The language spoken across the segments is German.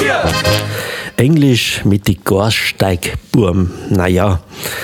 Englisch mit die Gasteig-Burm. Naja,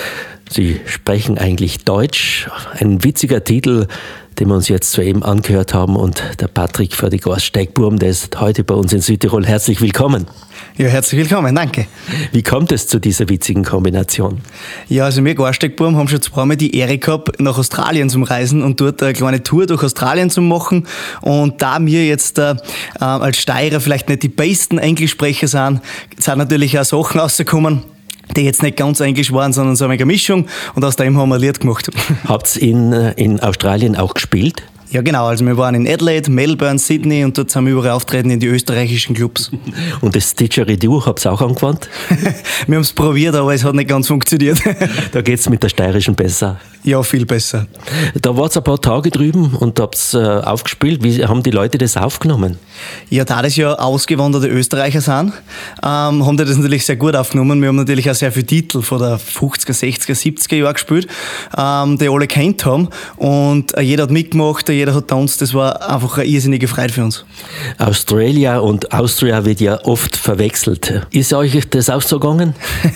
sie sprechen eigentlich Deutsch. Ein witziger Titel, den wir uns jetzt soeben angehört haben. Und der Patrick für die Gasteig-Burm, der ist heute bei uns in Südtirol. Herzlich willkommen. Ja, herzlich willkommen, danke. Wie kommt es zu dieser witzigen Kombination? Ja, also wir Gasteig-Burm haben schon zweimal die Ehre gehabt, nach Australien zum Reisen und dort eine kleine Tour durch Australien zu machen. Und da wir jetzt als Steirer vielleicht nicht die besten Englischsprecher sind natürlich auch Sachen rausgekommen, die jetzt nicht ganz Englisch waren, sondern so eine Mischung. Und aus dem haben wir ein Lied gemacht. Habt ihr in Australien auch gespielt? Ja, genau. Also wir waren in Adelaide, Melbourne, Sydney und dort sind wir überall auftreten in die österreichischen Clubs. Und das Didgeridoo habt ihr auch angewandt? Wir haben es probiert, aber es hat nicht ganz funktioniert. Da geht es mit der steirischen besser. Ja, viel besser. Da wart ihr ein paar Tage drüben und habt aufgespielt. Wie haben die Leute das aufgenommen? Ja, da das ja ausgewanderte Österreicher sind, haben die das natürlich sehr gut aufgenommen. Wir haben natürlich auch sehr viele Titel von der 50er, 60er, 70er Jahren gespielt, die alle kennt haben. Und jeder hat mitgemacht, jeder hat tanzt. Das war einfach eine irrsinnige Freude für uns. Australia und Austria wird ja oft verwechselt. Ist euch das auch so gegangen?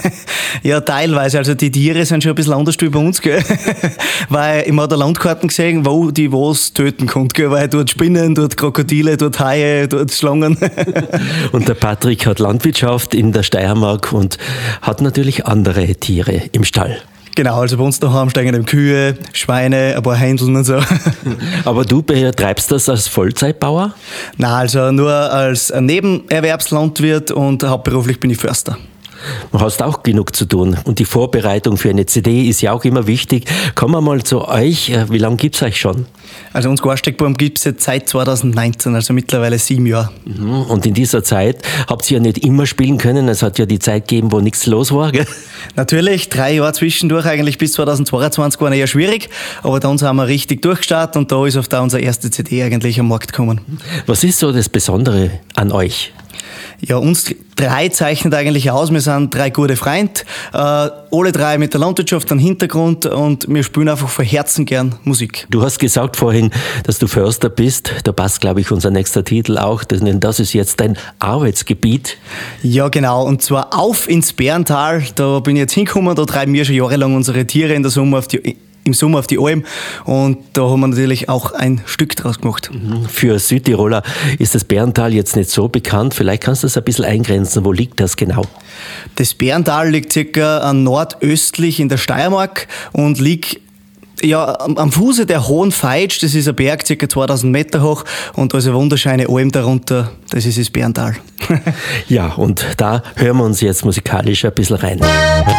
Ja, teilweise. Also die Tiere sind schon ein bisschen anders wie bei uns, gell? Weil ich habe da Landkarten gesehen, wo die was töten kann, gell? Weil dort Spinnen, dort Krokodile, dort Haie, dort Schlangen. Und der Patrick hat Landwirtschaft in der Steiermark und hat natürlich andere Tiere im Stall. Genau, also bei uns daheim stehen eben Kühe, Schweine, ein paar Händeln und so. Aber du betreibst das als Vollzeitbauer? Nein, also nur als Nebenerwerbslandwirt und hauptberuflich bin ich Förster. Du hast auch genug zu tun und die Vorbereitung für eine CD ist ja auch immer wichtig. Kommen wir mal zu euch. Wie lange gibt es euch schon? Also uns Gasteig-Burm gibt es jetzt seit 2019, also mittlerweile 7 Jahre. Und in dieser Zeit habt ihr ja nicht immer spielen können. Es hat ja die Zeit gegeben, wo nichts los war, gell? Natürlich, 3 Jahre zwischendurch, eigentlich bis 2022 waren eher schwierig, aber dann sind wir richtig durchgestartet und da ist auf da unsere erste CD eigentlich am Markt gekommen. Was ist so das Besondere an euch? Ja, uns 3 zeichnet eigentlich aus. Wir sind 3 gute Freunde, alle 3 mit der Landwirtschaft einen Hintergrund und wir spielen einfach von Herzen gern Musik. Du hast gesagt vorhin, dass du Förster bist. Da passt, glaube ich, unser nächster Titel auch, denn das ist jetzt dein Arbeitsgebiet. Ja, genau. Und zwar auf ins Bärental. Da bin ich jetzt hingekommen, da treiben wir schon jahrelang unsere Tiere im Sommer auf die Alm und da haben wir natürlich auch ein Stück draus gemacht. Für Südtiroler ist das Bärental jetzt nicht so bekannt. Vielleicht kannst du das ein bisschen eingrenzen. Wo liegt das genau? Das Bärental liegt circa nordöstlich in der Steiermark und liegt am Fuße der Hohen Feitsch. Das ist ein Berg, ca. 2000 Meter hoch und da ist eine wunderschöne Alm darunter. Das ist das Bärental. Ja, und da hören wir uns jetzt musikalisch ein bisschen rein.